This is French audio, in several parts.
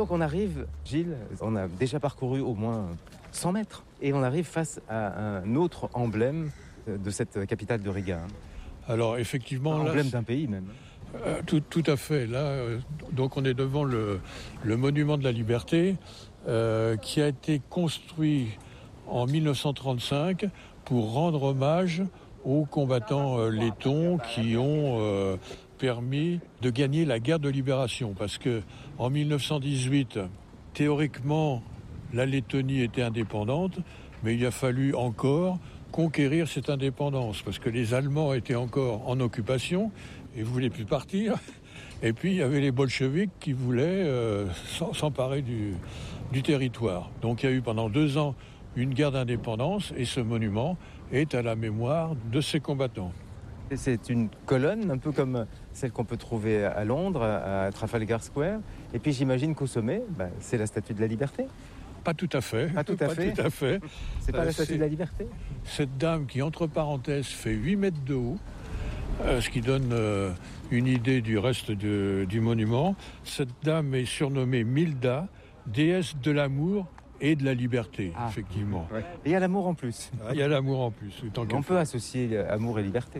Donc on arrive, Gilles, on a déjà parcouru au moins 100 mètres et on arrive face à un autre emblème de cette capitale de Riga. Alors effectivement, Emblème d'un pays même. Tout à fait. Là, donc on est devant le monument de la liberté qui a été construit en 1935 pour rendre hommage aux combattants lettons qui ont permis de gagner la guerre de libération. Parce que en 1918, théoriquement, la Lettonie était indépendante, mais il a fallu encore conquérir cette indépendance parce que les Allemands étaient encore en occupation et ne voulaient plus partir. Et puis il y avait les bolcheviks qui voulaient s'emparer du territoire. Donc il y a eu pendant 2 ans une guerre d'indépendance et ce monument est à la mémoire de ces combattants. Et c'est une colonne un peu comme celle qu'on peut trouver à Londres, à Trafalgar Square. Et puis j'imagine qu'au sommet, c'est la Statue de la Liberté. Pas tout à fait. Pas tout à fait. C'est pas la Statue de la Liberté. Cette dame qui, entre parenthèses, fait 8 mètres de haut, ce qui donne une idée du reste du monument. Cette dame est surnommée Milda, déesse de l'amour et de la liberté, effectivement. Ouais. Et il y a l'amour en plus. Il y a l'amour en plus. On peut associer amour et liberté.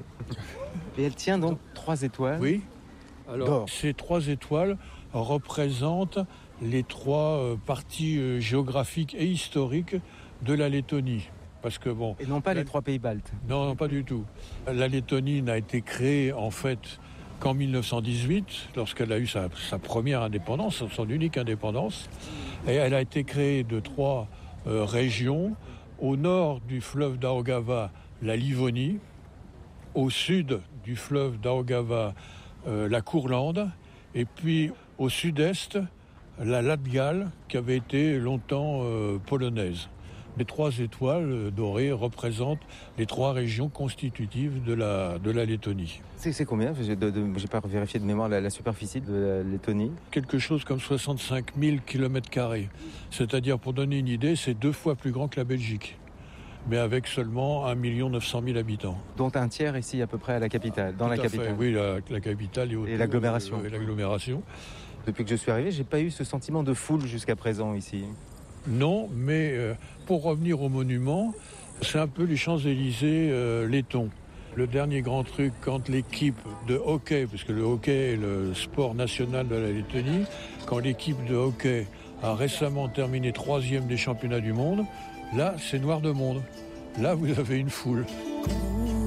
Et elle tient donc 3 étoiles. Oui. Alors, ces 3 étoiles représentent les 3 parties géographiques et historiques de la Lettonie. Parce que bon. Et non pas les 3 pays baltes. Non, pas du tout. La Lettonie n'a été créée en fait qu'en 1918, lorsqu'elle a eu sa première indépendance, son unique indépendance. Et elle a été créée de 3 régions. Au nord du fleuve Daugava, la Livonie. Au sud du fleuve Daugava, la Courlande. Et puis au sud-est, la Latgale, qui avait été longtemps polonaise. Les 3 étoiles dorées représentent les 3 régions constitutives de la Lettonie. C'est combien ? J'ai pas vérifié de mémoire la superficie de la Lettonie. Quelque chose comme 65 000 km². C'est-à-dire, pour donner une idée, c'est 2 fois plus grand que la Belgique. Mais avec seulement 1 900 000 habitants. Dont un tiers ici à peu près à la capitale, dans la capitale. Fait, oui, la capitale et l'agglomération. Depuis que je suis arrivé, j'ai pas eu ce sentiment de foule jusqu'à présent ici. Non, mais pour revenir au monument, c'est un peu les Champs-Élysées lettons. Le dernier grand truc, quand l'équipe de hockey, parce que le hockey est le sport national de la Lettonie, quand l'équipe de hockey a récemment terminé 3e des championnats du monde, là, c'est noir de monde. Là, vous avez une foule.